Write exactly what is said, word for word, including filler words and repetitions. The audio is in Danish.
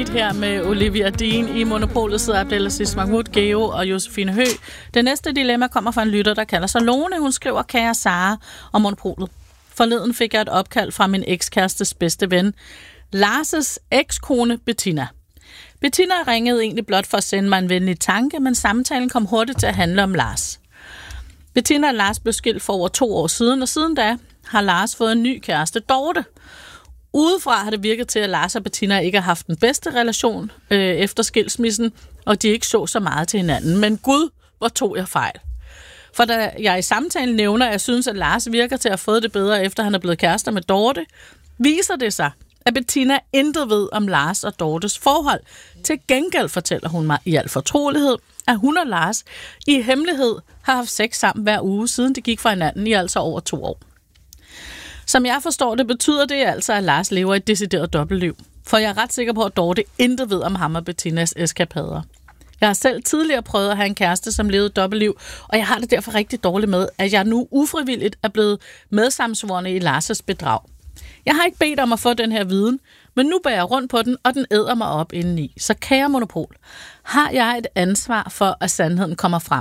Her med Olivia Dean i Monopolet sidder Abdelaziz Mahmoud, Geo og Josefine Høgh. Det næste dilemma kommer fra en lytter, der kalder sig Lone. Hun skriver, kære Sara og Monopolet. Forleden fik jeg et opkald fra min ekskærestes bedste ven, Lars' ekskone Bettina. Bettina ringede egentlig blot for at sende mig en venlig tanke, men samtalen kom hurtigt til at handle om Lars. Bettina og Lars blev skilt for over to år siden, og siden da har Lars fået en ny kæreste, Dorte. Udefra har det virket til, at Lars og Bettina ikke har haft den bedste relation øh, efter skilsmissen, og de ikke så så meget til hinanden. Men Gud, hvor tog jeg fejl. For da jeg i samtalen nævner, at jeg synes, at Lars virker til at have fået det bedre, efter han er blevet kærester med Dorte, viser det sig, at Bettina intet ved om Lars og Dortes forhold. Til gengæld fortæller hun mig i al fortrolighed, at hun og Lars i hemmelighed har haft sex sammen hver uge, siden de gik fra hinanden i altså over to år. Som jeg forstår det, betyder det altså, at Lars lever et decideret dobbeltliv. For jeg er ret sikker på, at Dorte intet ved om ham og Bettinas eskapader. Jeg har selv tidligere prøvet at have en kæreste, som levede et dobbeltliv, og jeg har det derfor rigtig dårligt med, at jeg nu ufrivilligt er blevet medsamsvorne i Lars' bedrag. Jeg har ikke bedt om at få den her viden, men nu bærer jeg rundt på den, og den æder mig op indeni. Så kære Monopol, har jeg et ansvar for, at sandheden kommer frem?